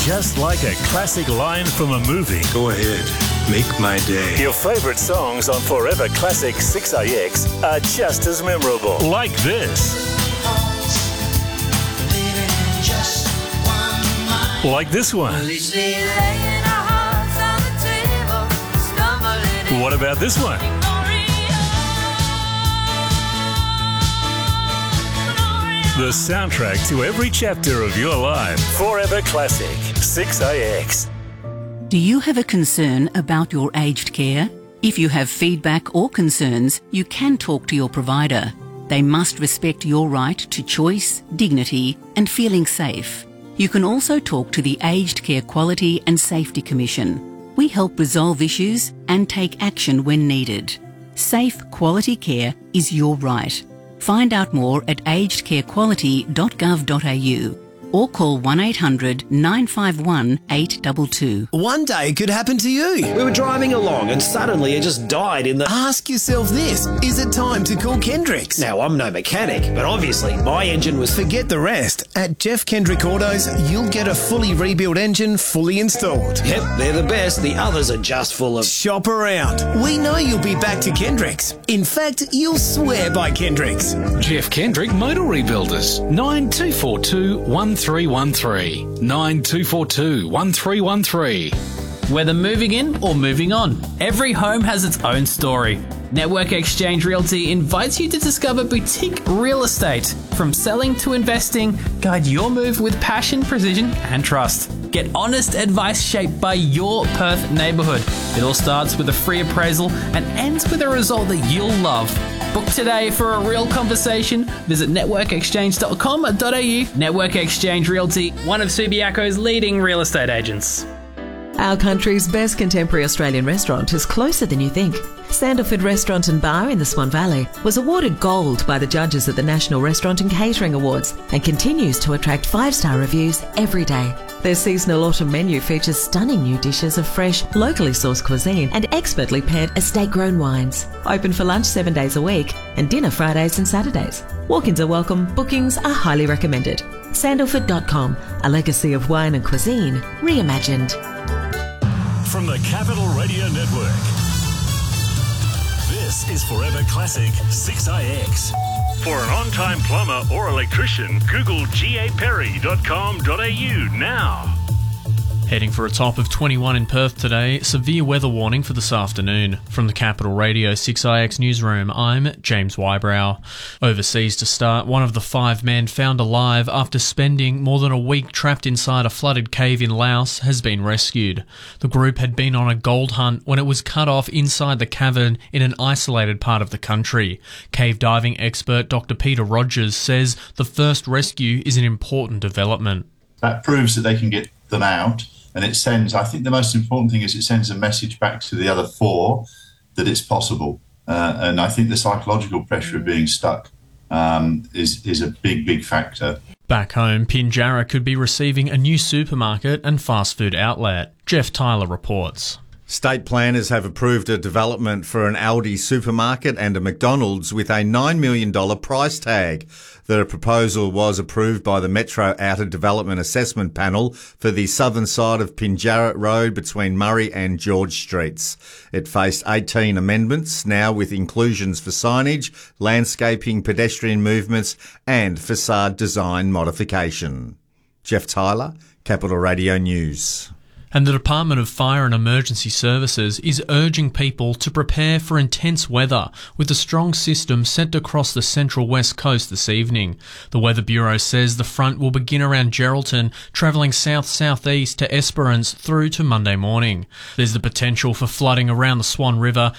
just like a classic line from a movie. Go ahead, make my day. Your favourite songs on Forever Classic 6AX are just as memorable. Like this. Like this one. What about this one? The soundtrack to every chapter of your life. Forever Classic 6AX. Do you have a concern about your aged care? If you have feedback or concerns, you can talk to your provider. They must respect your right to choice, dignity, and feeling safe. You can also talk to the Aged Care Quality and Safety Commission. We help resolve issues and take action when needed. Safe, quality care is your right. Find out more at agedcarequality.gov.au or call 1800 951 822. One day it could happen to you. We were driving along and suddenly it just died in the... Ask yourself this, is it time to call Kendricks? Now, I'm no mechanic, but obviously my engine was... Forget the rest. At Jeff Kendrick Autos, you'll get a fully rebuilt engine fully installed. Yep, they're the best. The others are just full of... Shop around. We know you'll be back to Kendricks. In fact, you'll swear by Kendricks. Jeff Kendrick Motor Rebuilders, 9242 1313. 9242 1313. Whether moving in or moving on, every home has its own story. Network Exchange Realty invites you to discover boutique real estate. From selling to investing, guide your move with passion, precision, and trust. Get honest advice shaped by your Perth neighbourhood. It all starts with a free appraisal and ends with a result that you'll love. Book today for a real conversation. Visit networkexchange.com.au. Network Exchange Realty, one of Subiaco's leading real estate agents. Our country's best contemporary Australian restaurant is closer than you think. Sandalford Restaurant and Bar in the Swan Valley was awarded gold by the judges at the National Restaurant and Catering Awards and continues to attract 5-star reviews every day. Their seasonal autumn menu features stunning new dishes of fresh, locally sourced cuisine and expertly paired estate-grown wines. Open for lunch 7 days a week and dinner Fridays and Saturdays. Walk-ins are welcome, bookings are highly recommended. Sandalford.com, a legacy of wine and cuisine reimagined. From the Capital Radio Network, this is Forever Classic 6AX. For an on-time plumber or electrician, Google gaperry.com.au now. Heading for a top of 21 in Perth today, severe weather warning for this afternoon. From the Capital Radio 6IX newsroom, I'm James Wybrow. Overseas to start, one of the 5 men found alive after spending more than a week trapped inside a flooded cave in Laos has been rescued. The group had been on a gold hunt when it was cut off inside the cavern in an isolated part of the country. Cave diving expert Dr. Peter Rogers says the first rescue is an important development. That proves that they can get them out. And it sends, I think the most important thing is it sends a message back to the other 4 that it's possible. And I think the psychological pressure of being stuck is a big, big factor. Back home, Pinjarra could be receiving a new supermarket and fast food outlet. Jeff Tyler reports. State planners have approved a development for an Aldi supermarket and a McDonald's with a $9 million price tag. The proposal was approved by the Metro Outer Development Assessment Panel for the southern side of Pinjarra Road between Murray and George Streets. It faced 18 amendments, now with inclusions for signage, landscaping, pedestrian movements and facade design modification. Jeff Tyler, Capital Radio News. And the Department of Fire and Emergency Services is urging people to prepare for intense weather with a strong system sent across the central west coast this evening. The Weather Bureau says the front will begin around Geraldton, travelling south-southeast to Esperance through to Monday morning. There's the potential for flooding around the Swan River